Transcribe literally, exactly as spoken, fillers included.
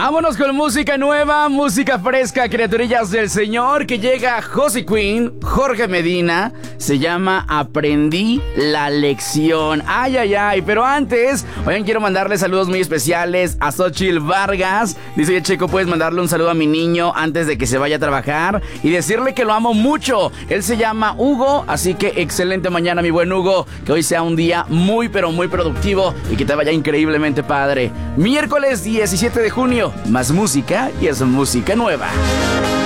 Vámonos con música nueva, música fresca, criaturillas del Señor, que llega Josy Queen, Jorge Medina. Se llama Aprendí la lección. Ay, ay, ay. Pero antes, oigan, quiero mandarle saludos muy especiales a Xochitl Vargas. Dice, oye, Checo, ¿puedes mandarle un saludo a mi niño antes de que se vaya a trabajar? Y decirle que lo amo mucho. Él se llama Hugo, así que excelente mañana, mi buen Hugo. Que hoy sea un día muy, pero muy productivo y que te vaya increíblemente padre. Miércoles diecisiete de junio, más música y es música nueva.